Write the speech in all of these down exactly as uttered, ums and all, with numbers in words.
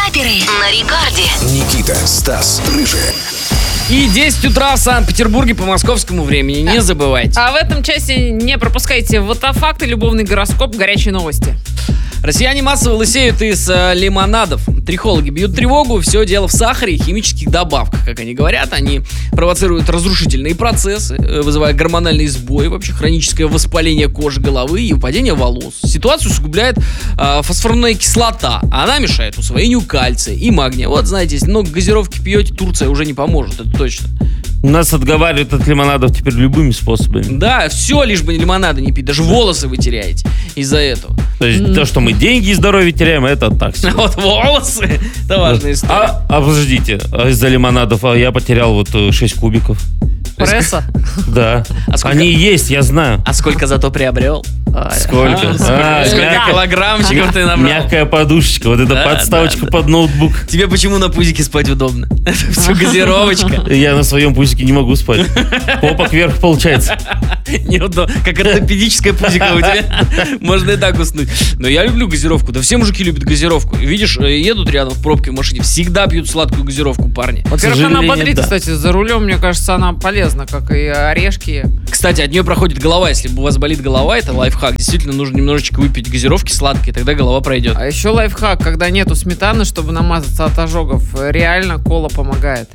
Вейкаперы на рекорде. Никита, Стас, Рыжий. И десять утра в Санкт-Петербурге по московскому времени. Не забывайте. А в этом часе не пропускайте фотофакты, любовный гороскоп, горячие новости. Россияне массово лысеют из э, лимонадов. Трихологи бьют тревогу. Все дело в сахаре и химических добавках. Как они говорят, они провоцируют разрушительные процессы, э, вызывая гормональный сбой, вообще хроническое воспаление кожи головы и выпадение волос. Ситуацию усугубляет э, фосфорная кислота. Она мешает усвоению кальция и магния. Вот, знаете, если много газировки пьете, Турция уже не поможет, это точно. Нас отговаривают от лимонадов теперь любыми способами. Да, все, лишь бы лимонада не пить. Даже волосы вы теряете из-за этого. То есть mm. то, что мы деньги и здоровье теряем, это так себе. А вот волосы, это важная история. А, а подождите, а из-за лимонадов а я потерял вот шесть кубиков. Пресса? Да. А сколько... Они есть, я знаю. А сколько зато приобрел? Сколько? А, а, сколько мягкая, килограммчиков ты набрал? Мягкая подушечка, вот эта да, подставочка да, да. под ноутбук. Тебе почему на пузике спать удобно? Это все газировочка. Я на своем пузике не могу спать. Попа кверх получается. Неудобно. Как ортопедическая пузика у тебя. Можно и так уснуть. Но я люблю газировку. Да все мужики любят газировку. Видишь, едут рядом в пробке в машине, всегда пьют сладкую газировку, парни. Во-первых, она бодрит, да. кстати, за рулем, мне кажется, она полезна, как и орешки. Кстати, от нее проходит голова. Если у вас болит голова, это лайфхак. Действительно, нужно немножечко выпить газировки сладкие, тогда голова пройдет. А еще лайфхак, когда нету сметаны, чтобы намазаться от ожогов, реально кола помогает.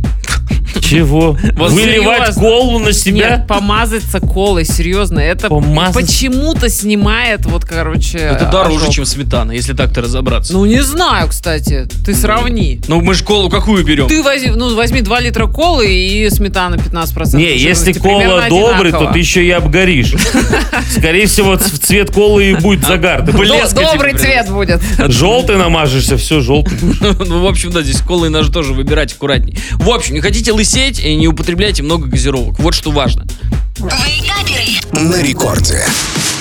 Чего? Вот выливать серьезно. колу на себя? Нет, помазаться колой, серьезно. Это Помазать? почему-то снимает, вот, короче, Это дороже, ожог. чем сметана, если так-то разобраться. Ну, не знаю, кстати. Ты сравни. Ну, мы же колу какую берем? Ты возьми, ну, возьми два литра колы и сметана пятнадцать процентов. Не, если жирности, кола примерно добрый, то одинаково. ты еще и обгоришь. Скорее всего, цвет колы и будет загар. Ты Блеск. До- Добрый типа, цвет будет. желтый намажешься, все, желтый. Ну, в общем, да, здесь колы надо тоже выбирать аккуратней. В общем, не хотите лысеть и не употребляйте много газировок. Вот что важно. Вейкаперы. На рекорде.